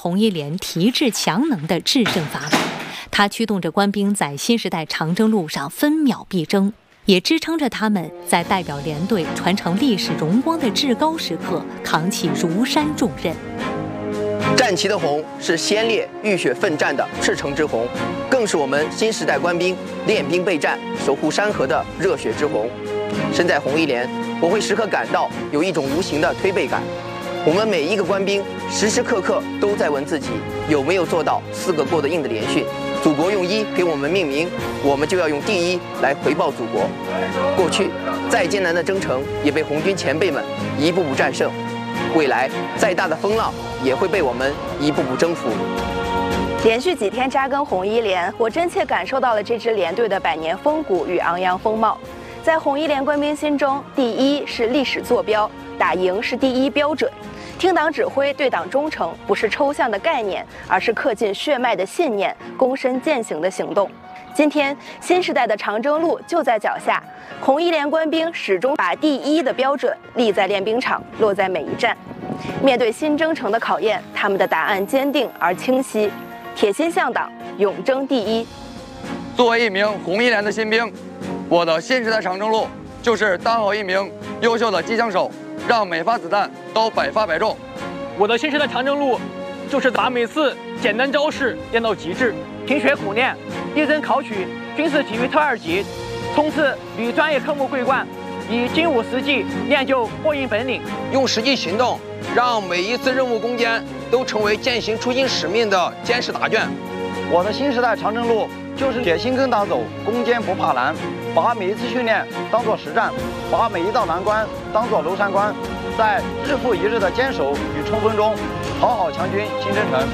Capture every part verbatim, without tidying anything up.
红一连提质强能的制胜法宝，它驱动着官兵在新时代长征路上分秒必争，也支撑着他们在代表连队传承历史荣光的至高时刻扛起如山重任。 战旗的红是先烈浴血奋战的赤诚之红，更是我们新时代官兵练兵备战、守护山河的热血之红。身在红一连，我会时刻感到有一种无形的推背感。我们每一个官兵时时刻刻都在问自己有没有做到四个过得硬的连训。祖国用一给我们命名，我们就要用第一来回报祖国。过去再艰难的征程也被红军前辈们一步步战胜，未来再大的风浪也会被我们一步步征服。 连续几天扎根红一连，我真切感受到了这支连队的百年风骨与昂扬风貌。在红一连官兵心中，第一是历史坐标，打赢是第一标准。听党指挥，对党忠诚，不是抽象的概念，而是刻进血脉的信念，躬身践行的行动。今天，新时代的长征路就在脚下，红一连官兵始终把第一的标准立在练兵场，落在每一站。面对新征程的考验，他们的答案坚定而清晰：铁心向党，永争第一。 作为一名红一连的新兵，我的新时代长征路就是当好一名优秀的机枪手，让每发子弹都百发百中。 我的新时代长征路就是把每次简单招式练到极致，勤学苦练，认真考取军事体育特二级，冲刺旅专业科目桂冠，以精武实际练就过硬本领， 用实际行动让每一次任务攻坚都成为践行初心使命的坚实答卷。 我的新时代长征路就是铁心跟党走，攻坚不怕难，把每一次训练当作实战，把每一道难关当作娄山关，在日复一日的坚守与冲锋中，好好强军新征程。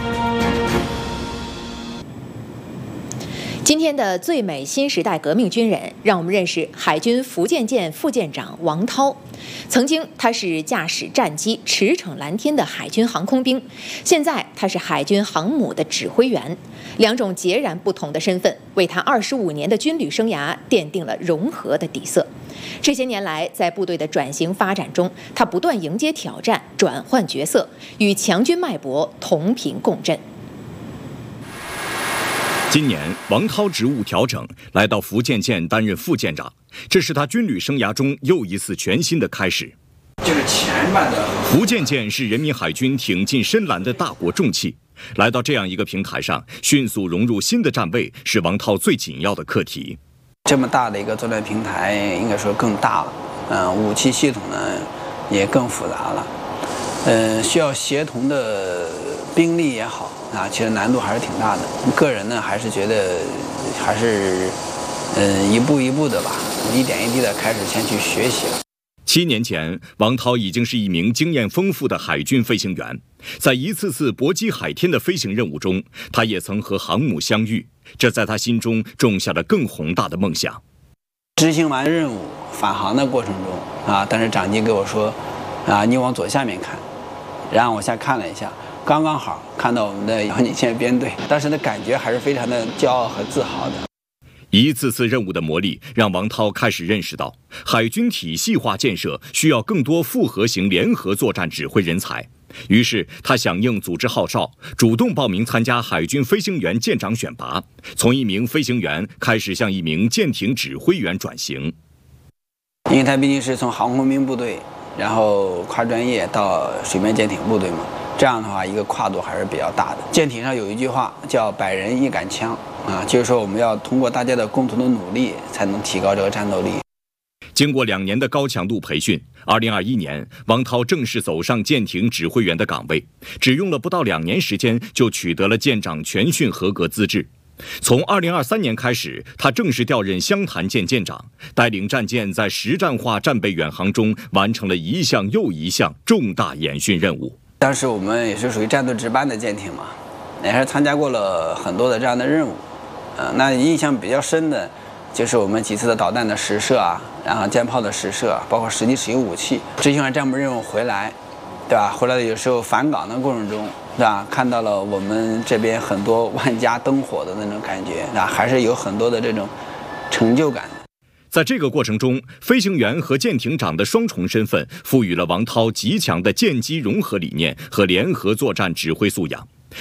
今天的最美新时代革命军人，让我们认识海军福建舰副舰长王涛。曾经他是驾驶战机驰骋蓝天的海军航空兵，现在他是海军航母的指挥员，两种截然不同的身份，为他二十五年的军旅生涯奠定了融合的底色。这些年来，在部队的转型发展中，他不断迎接挑战，转换角色，与强军脉搏同频共振。 今年，王涛职务调整，来到福建舰担任副舰长，这是他军旅生涯中又一次全新的开始。 就是前半的福建舰是人民海军挺进深蓝的大国重器，来到这样一个平台上，迅速融入新的站位，是王涛最紧要的课题。 这么大的一个作战平台，应该说更大了，嗯、呃，武器系统呢也更复杂了，嗯、呃，需要协同的兵力也好。啊，其实难度还是挺大的。个人呢，还是觉得还是，嗯，一步一步的吧，一点一滴的开始先去学习了。 七年前，王涛已经是一名经验丰富的海军飞行员，在一次次搏击海天的飞行任务中，他也曾和航母相遇，这在他心中种下了更宏大的梦想。 执行完任务返航的过程中啊，但是长机给我说，啊，你往左下面看，然后我下看了一下。刚刚好看到我们的杨锦县编队，当时的感觉还是非常的骄傲和自豪的。 一次次任务的磨砺，让王涛开始认识到，海军体系化建设需要更多复合型联合作战指挥人才。于是，他响应组织号召，主动报名参加海军飞行员舰长选拔，从一名飞行员开始向一名舰艇指挥员转型。 因为他毕竟是从航空兵部队，然后跨专业到水面舰艇部队嘛。这样的话，一个跨度还是比较大的。舰艇上有一句话叫“百人一杆枪”，啊，就是说我们要通过大家的共同的努力，才能提高这个战斗力。 经过两年的高强度培训，二零二一年，王涛正式走上舰艇指挥员的岗位，只用了不到两年时间，就取得了舰长全训合格资质。从二零二三年开始，他正式调任湘潭舰舰长，带领战舰在实战化战备远航中完成了一项又一项重大演训任务。 当时我们也是属于战斗值班的舰艇嘛，也是参加过了很多的这样的任务，呃，那印象比较深的，就是我们几次的导弹的试射啊，然后舰炮的试射，包括实际使用武器。执行完战备任务回来，对吧？回来的有时候返岗的过程中，对吧？看到了我们这边很多万家灯火的那种感觉，啊，还是有很多的这种成就感。 在这个过程中，飞行员和舰艇长的双重身份赋予了王涛极强的舰机融合理念和联合作战指挥素养。